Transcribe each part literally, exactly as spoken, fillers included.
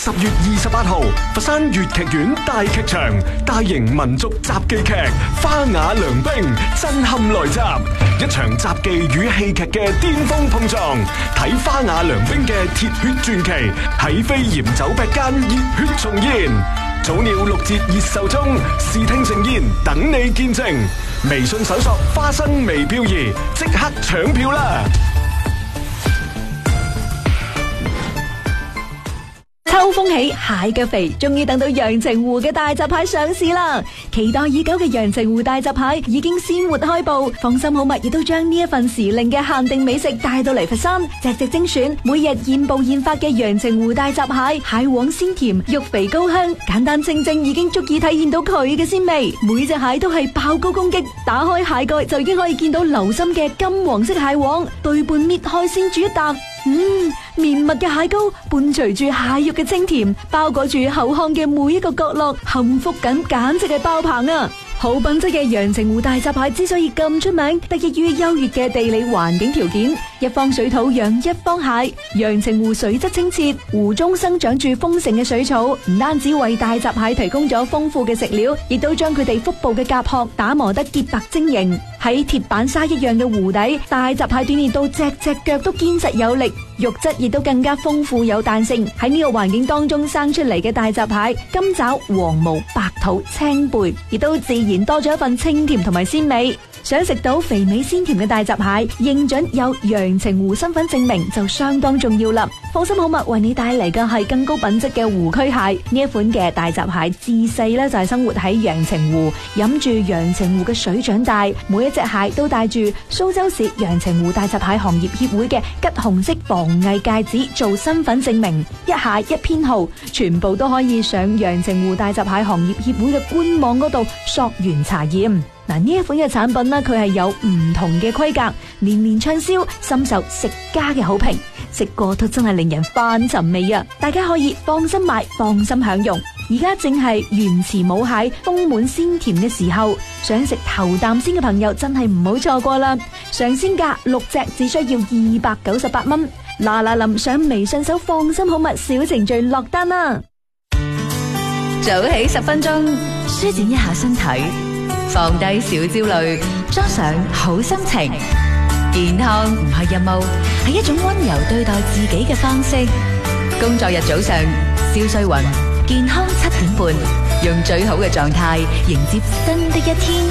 十月二十八號，佛山粵劇院大劇場大型民族雜技劇《花雅良兵》震撼來襲，一場雜技與戲劇嘅巔峰碰撞。睇花雅良兵嘅鐵血傳奇喺飛檐走壁間熱血重現。早鳥六折熱售中，視聽盛宴等你見證。微信搜索花生微漂移，即刻搶票啦！ 秋風起，蟹腳肥，終於等到陽澄湖嘅大閘蟹上市啦！期待已久嘅陽澄湖大閘蟹已經鮮活開步，放心好物亦都將呢一份時令嘅限定美食帶到嚟佛山，隻隻精選，每日現捕現發嘅陽澄湖大閘蟹，蟹黃鮮甜，肉肥高香，簡單清蒸已經足以體現到佢嘅鮮味。每隻蟹都係爆膏攻擊，打開蟹蓋就已經可以見到流心嘅金黃色蟹黃，對半搣開先煮一啖。嗯，綿密嘅蟹膏伴隨住蟹肉嘅清甜，包裹住口腔嘅每一個角落，幸福感簡直係爆棚啊！好品質嘅陽澄湖大閘蟹之所以咁出名，得益於優越嘅地理環境條件，一方水土養一方蟹。陽澄湖水質清澈，湖中生長住豐盛嘅水草，唔單止為大閘蟹提供咗豐富嘅食料，亦都將佢哋腹部嘅甲殼打磨得潔白晶瑩。喺鐵板沙一樣嘅湖底，大閘蟹鍛煉到隻隻腳都堅實有力，肉質亦都更加豐富有彈性。喺呢個環境當中生出嚟嘅大閘蟹，金爪、黃毛、白肚、青背，亦都自然多咗一份清甜同埋鮮味。想食到肥美鮮甜嘅大閘蟹，認準有陽澄湖身份證明就相當重要啦。放心好物為你帶嚟嘅係更高品質嘅湖區蟹。呢一款嘅大閘蟹自細咧就係生活喺陽澄湖，飲住陽澄湖嘅水長大，每一隻蟹都帶住蘇州市陽澄湖大閘蟹行業協會嘅橘紅色防偽戒指做身份證明，一蟹一編號，全部都可以上陽澄湖大閘蟹行業協會嘅官網嗰度溯源查驗。嗱，呢一款嘅產品呢，佢係有唔同嘅規格，年年暢銷，深受食家嘅好評，食過都真係令人翻尋味啊！大家可以放心買，放心享用。而家正係原池母蟹豐滿鮮甜嘅時候，想食頭啖先嘅朋友真係唔好錯過啦！上鮮價六隻只需要二百九十八蚊，嗱嗱臨上微信搜放心好物小程序落單啦！早起十分鐘，舒展一下身體，放低小焦慮，裝上好心情。健康唔係任務，係一種溫柔對待自己嘅方式。工作日早上，蕭瑞雲，健康七點半，用最好嘅狀態迎接新的一天。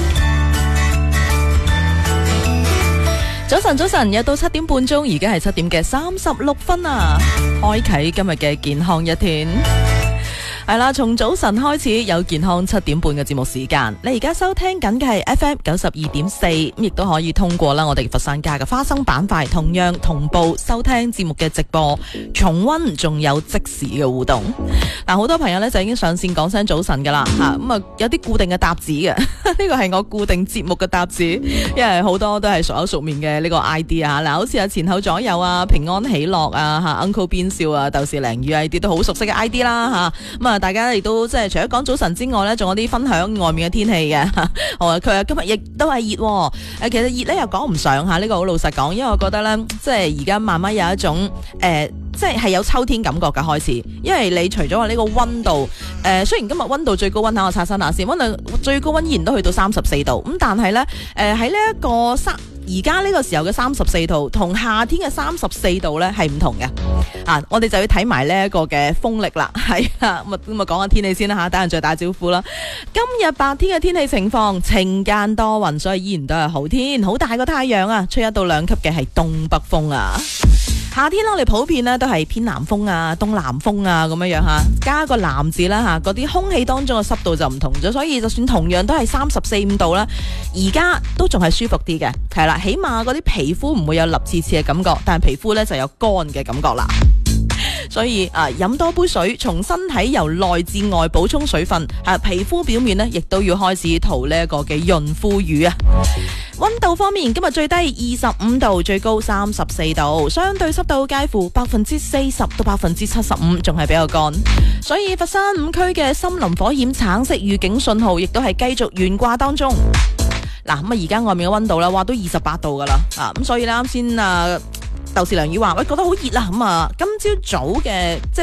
早晨，早晨，又到七點半鐘，而家係七點嘅三十六分啊！開啟今日嘅健康一天。係啦，從早晨開始有健康七點半嘅節目時間。你而家收聽緊嘅係 F M 九十二點四，咁亦都可以通過啦我哋佛山家嘅花生板塊，同樣同步收聽節目嘅直播、重溫，仲有即時嘅互動。嗱，好多朋友咧就已經上線講聲早晨噶啦吓，咁啊有啲固定嘅搭子嘅，呢個係我固定節目嘅搭子，因為好多都係熟口熟面嘅呢個 I D 啊。嗱，好似啊前後左右啊、平安喜樂啊、吓 Uncle 邊笑啊、豆豉鯪魚 I D 都好熟悉嘅 I D 啦吓，咁啊。大家亦都即係除咗講早晨之外呢，仲有啲分享外面嘅天氣嘅。好啊，佢話今日亦都係熱，誒，其實熱呢又講唔上吓，呢個好老實講，因為我覺得呢，即係而家慢慢有一種誒、呃，即係係有秋天感覺嘅開始。因為你除咗話呢個溫度，誒、呃，雖然今日溫度最高溫，我刷新下先，溫度最高溫依然都去到三十四度，咁但係呢，誒喺呢一個三。而家呢個時候嘅三十四度同夏天嘅三十四度呢係唔同嘅啊！我哋就要睇埋呢一個嘅風力啦，係啊，咁啊咁啊講下天氣先啦吓，等人再打招呼啦。今日白天嘅天氣情況晴間多雲，所以依然都係好天，好大個太陽啊，吹一到兩級嘅係東北風啊。夏天我哋普遍咧都係偏南風啊、東南風啊咁樣樣吓，加個南字啦吓，嗰啲空氣當中嘅濕度就唔同咗，所以就算同樣都係三十四五度啦，而家都仲係舒服啲嘅，係啦，起碼嗰啲皮膚唔會有立刺刺嘅感覺，但係皮膚咧就有乾嘅感覺啦。所以啊，飲多杯水，從身體由內至外補充水分，啊，皮膚表面呢亦都要開始塗呢一個嘅潤膚乳啊。溫度方面，今日最低二十五度，最高三十四度，相對濕度介乎百分之四十到百分之七十五，仲係比較乾。所以佛山五區嘅森林火險橙色預警信號亦都係繼續懸掛當中。嗱，咁啊，而家外面嘅溫度啦，哇，都二十八度噶啦，啊，咁所以咧啱先啊，豆豉鯪魚話喂覺得好熱啦，咁啊，今朝早嘅即